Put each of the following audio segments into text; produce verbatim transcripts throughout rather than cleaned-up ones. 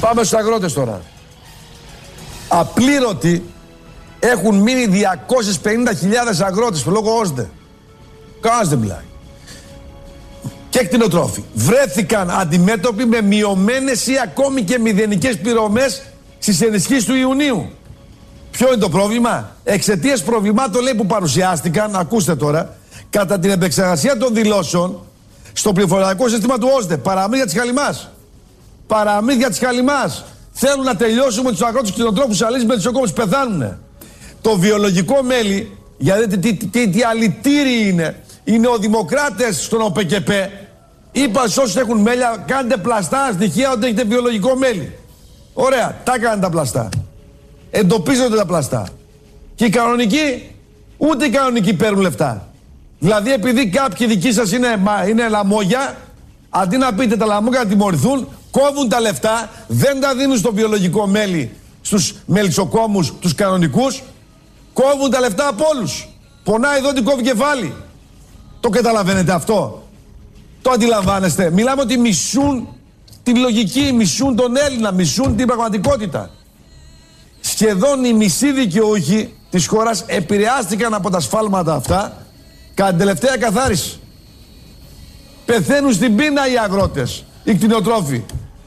Πάμε στους αγρότες τώρα. Απλήρωτοι έχουν μείνει διακόσιες πενήντα χιλιάδες αγρότες λόγω ΟΣΔΕ. Κανένας δεν μιλάει. Και κτηνοτρόφοι βρέθηκαν αντιμέτωποι με μειωμένες ή ακόμη και μηδενικές πληρωμές στις ενισχύσεις του Ιουνίου. Ποιο είναι το πρόβλημα? Εξαιτίας προβλημάτων, λέει, που παρουσιάστηκαν, ακούστε τώρα, κατά την επεξεργασία των δηλώσεων στο πληροφοριακό σύστημα του ΟΣΔΕ. Παραμύθια της Χαλιμάς. Παραμύθια της Χαλιμάς. Θέλουν να τελειώσουμε τους αγρότες κτηνοτρόφους, αλείς με τους οκόμους πεθάνουνε. Το βιολογικό μέλι, γιατί τι, τι, τι, τι αλητήριοι είναι, είναι ο Δημοκράτες στον ΟΠΕΚΕΠΕ. Είπαν σε όσους έχουν μέλια, κάντε πλαστά στοιχεία ότι έχετε βιολογικό μέλι. Ωραία, τα κάνουν τα πλαστά. Εντοπίζονται τα πλαστά. Και οι κανονικοί, ούτε οι κανονικοί παίρνουν λεφτά. Δηλαδή, επειδή κάποιοι δικοί σας είναι, είναι λαμόγια, αντί να πείτε τα λαμόγια να τιμωρηθούν, κόβουν τα λεφτά, δεν τα δίνουν στο βιολογικό μέλι, στους μελισσοκόμους, τους κανονικούς, κόβουν τα λεφτά από όλους. Πονάει εδώ ότι κόβει κεφάλι. Το καταλαβαίνετε αυτό? Το αντιλαμβάνεστε? Μιλάμε ότι μισούν τη λογική, μισούν τον Έλληνα, μισούν την πραγματικότητα. Σχεδόν οι μισοί δικαιούχοι της χώρας επηρεάστηκαν από τα σφάλματα αυτά κατά την τελευταία καθάριση. Πεθαίνουν στην πείνα οι αγρότες, οι κτηνοτρόφοι.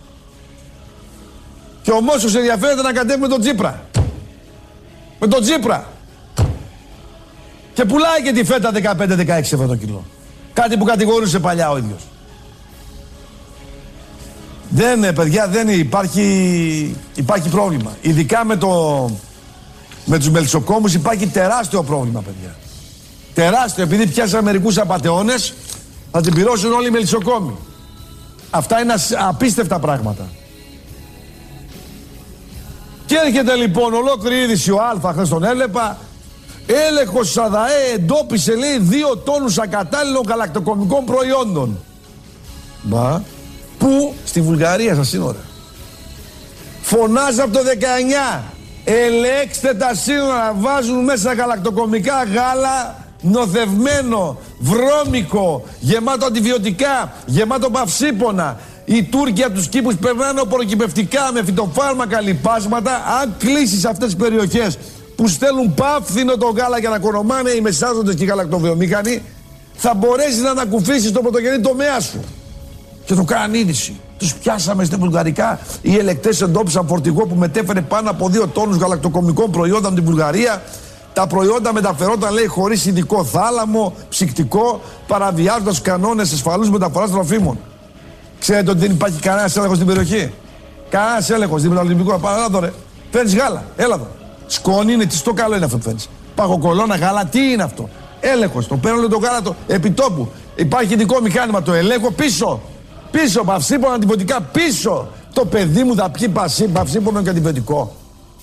Και ο Μόσος ενδιαφέρεται να κατέβει με τον Τσίπρα. Με τον Τσίπρα. Και πουλάει και τη φέτα δεκαπέντε δεκαέξι ευρώ το κιλό. Κάτι που κατηγορούσε παλιά ο ίδιος. Δεν, παιδιά, δεν υπάρχει, υπάρχει πρόβλημα. Ειδικά με, το, με τους μελισσοκόμους υπάρχει τεράστιο πρόβλημα, παιδιά. Τεράστιο, επειδή πιάσαν μερικούς απατεώνες, θα την πληρώσουν όλοι οι μελισσοκόμοι. Αυτά είναι απίστευτα πράγματα. Και έρχεται λοιπόν ολόκληρη είδηση, ο Α, χθες τον έβλεπα, έλεγχος ΣΑΔΑΕ εντόπισε, λέει, δύο τόνους ακατάλληλων γαλακτοκομικών προϊόντων. Μπα. Πού? Στη Βουλγαρία, στα σύνορα. Φωνάζει από το δεκαεννιά. Ελέξτε τα σύνορα, βάζουν μέσα γαλακτοκομικά γάλα νοθευμένο, βρώμικο, γεμάτο αντιβιωτικά, γεμάτο παυσίπονα. Οι Τούρκοι από τους κήπους περνάνε προκυπευτικά με φυτοφάρμακα, λιπάσματα. Αν κλείσεις αυτές τις περιοχές που στέλνουν πάφθηνο το γάλα για να κονομάνε οι μεσάζοντες και οι γαλακτοβιομήχανοι, θα μπορέσεις να ανακουφίσεις το πρωτογενή τομέα σου. Και το κάναν είδηση. Τους πιάσαμε στα βουλγαρικά. Οι ελεκτές εντόπισαν φορτηγό που μετέφερε πάνω από δύο τόνους γαλακτοκομικών προϊόντων από την Βουλγαρία. Τα προϊόντα μεταφερόταν, λέει, χωρίς ειδικό θάλαμο, ψυκτικό, παραβιάζοντας τους κανόνες ασφαλούς μεταφοράς τροφίμων. Ξέρετε ότι δεν υπάρχει κανένας έλεγχος στην περιοχή? Κανένας έλεγχος. Δίπλα από το Ολυμπικό. Πάμε εδώ, ρε. Φέρνεις γάλα. Έλα εδώ. Σκόνη είναι, τι στο καλό είναι αυτό που φέρνεις? Παγοκολώνα, γάλα, τι είναι αυτό? Έλεγχος. Το παίρνουν το γάλα το επιτόπου. Υπάρχει ειδικό μηχάνημα, το ελέγχω πίσω. Πίσω, παυσίπονα, αντιβιωτικά, πίσω. Το παιδί μου θα πιει παυσίπονα και αντιβιωτικό.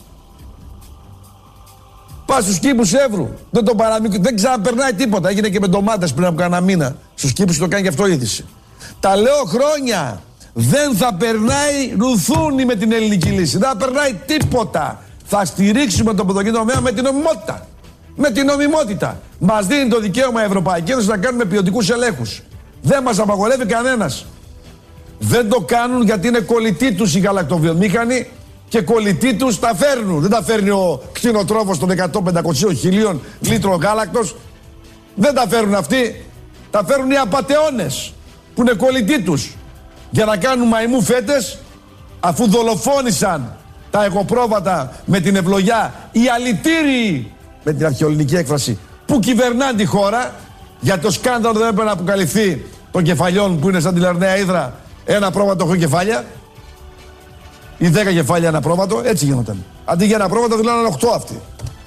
Πας στους κήπους Εύρου. Δεν το παραμικ... Δεν ξαναπερνάει τίποτα. Έγινε και με ντομάτες πριν από κανένα μήνα. Στους κήπους το κάνει και αυτό είδηση. Τα λέω χρόνια. Δεν θα περνάει ρουθούνι με την ελληνική λύση. Δεν θα περνάει τίποτα. Θα στηρίξουμε τον πρωτογενή τομέα με την νομιμότητα. Με την νομιμότητα. Μας δίνει το δικαίωμα η Ευρωπαϊκή Ένωση να κάνουμε ποιοτικούς ελέγχους. Δεν μας απαγορεύει κανένας. Δεν το κάνουν γιατί είναι κολλητοί τους οι γαλακτοβιομήχανοι και κολλητοί τους τα φέρνουν. Δεν τα φέρνει ο κτηνοτρόφος των εκατό πεντακόσια χιλίων λίτρων γάλακτος. Δεν τα φέρνουν αυτοί. Τα φέρνουν οι απατεώνες που είναι κολλητοί τους. Για να κάνουν μαϊμού φέτες, αφού δολοφόνησαν τα εγωπρόβατα με την ευλογιά, οι αλητήριοι, με την αρχαιοελληνική έκφραση, που κυβερνάνε τη χώρα, γιατί το σκάνδαλο δεν έπρεπε να αποκαλυφθεί των κεφαλιών που είναι σαν τη Λερναία Ύδρα. Ένα πρόβατο έχει κεφάλια. Ή δέκα κεφάλια ένα πρόβατο, έτσι γινόταν. Αντί για ένα πρόβατο δουλεύαν οχτώ αυτοί.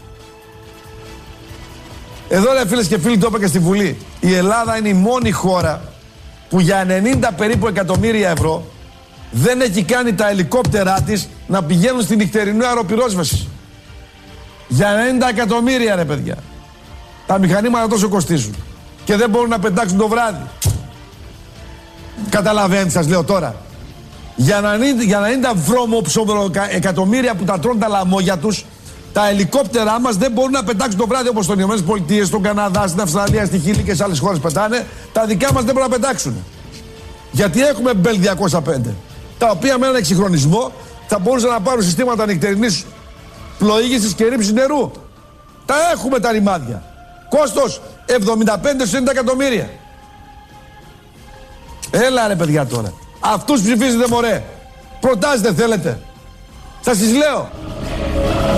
Εδώ, ρε φίλες και φίλοι, το είπα και στη Βουλή. Η Ελλάδα είναι η μόνη χώρα που για ενενήντα περίπου εκατομμύρια ευρώ δεν έχει κάνει τα ελικόπτερά της να πηγαίνουν στην νυχτερινή αεροπυρόσβεση. Για ενενήντα εκατομμύρια, ρε παιδιά. Τα μηχανήματα τόσο κοστίζουν. Και δεν μπορούν να πετάξουν το βράδυ. Καταλαβαίνετε, σας λέω τώρα. Για να είναι τα βρώμοψωμερο εκατομμύρια που τα τρώνε τα λαμόγια τους, τα ελικόπτερά μας δεν μπορούν να πετάξουν το βράδυ όπως στις ΗΠΑ, στον Καναδά, στην Αυστραλία, στη Χίλη και σε άλλες χώρες πετάνε. Τα δικά μας δεν μπορούν να πετάξουν. Γιατί έχουμε Μπέλ διακόσια πέντε, τα οποία με έναν εξυγχρονισμό θα μπορούσαν να πάρουν συστήματα νυχτερινής πλοήγησης και ρήψης νερού. Τα έχουμε τα ρημάδια. Κόστος εβδομήντα πέντε ενενήντα εκατομμύρια. Έλα ρε παιδιά τώρα. Αυτούς ψηφίζετε μωρέ. Προτάστε θέλετε. Σας τις λέω.